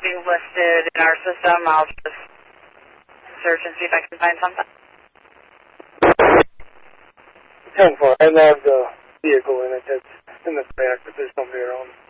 anything listed in our system. I'll just search and see if I can find something. 10-4, I logged the vehicle in it that's in the back, but there's nobody around.